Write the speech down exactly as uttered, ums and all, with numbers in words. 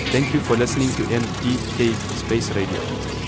Thank you for listening to M D K Space Radio.